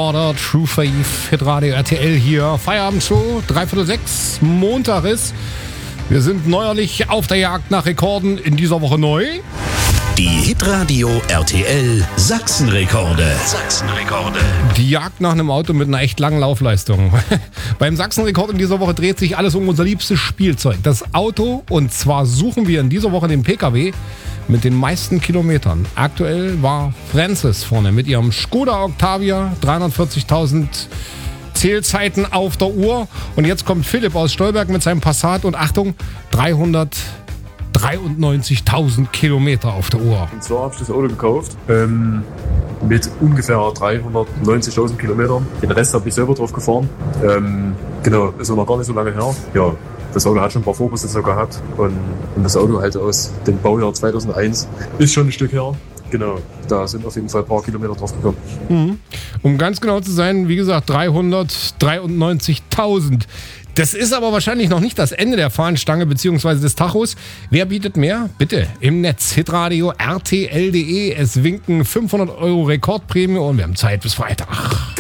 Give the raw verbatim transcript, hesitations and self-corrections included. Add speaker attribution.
Speaker 1: Order, True Faith, Hitradio R T L hier. Feierabendshow, dreiviertel sechs, Montag ist. Wir sind neuerlich auf der Jagd nach Rekorden, in dieser Woche neu.
Speaker 2: Die Hitradio R T L Sachsenrekorde. Sachsenrekorde.
Speaker 1: Die Jagd nach einem Auto mit einer echt langen Laufleistung. Beim Sachsenrekord in dieser Woche dreht sich alles um unser liebstes Spielzeug, das Auto. Und zwar suchen wir in dieser Woche den P K W mit den meisten Kilometern. Aktuell war Francis vorne mit ihrem Skoda Octavia, dreihundertvierzigtausend Zählzeiten auf der Uhr. Und jetzt kommt Philipp aus Stolberg mit seinem Passat und Achtung, dreihundertdreiundneunzigtausend Kilometer auf der Uhr.
Speaker 3: Und zwar habe ich das Auto gekauft ähm, mit ungefähr dreihundertneunzigtausend Kilometern. Den Rest habe ich selber drauf gefahren. Ähm, genau, ist auch noch gar nicht so lange her. Ja, das Auto hat schon ein paar Vorbesitzer gehabt und, und das Auto halt aus dem Baujahr zweitausendeins ist schon ein Stück her. Genau, da sind auf jeden Fall ein paar Kilometer drauf gekommen.
Speaker 1: Mhm. Um ganz genau zu sein, wie gesagt, dreihundertdreiundneunzigtausend. Das ist aber wahrscheinlich noch nicht das Ende der Fahnenstange bzw. des Tachos. Wer bietet mehr? Bitte im Netz hitradio R T L punkt de. Es winken fünfhundert Euro Rekordprämie und wir haben Zeit bis Freitag.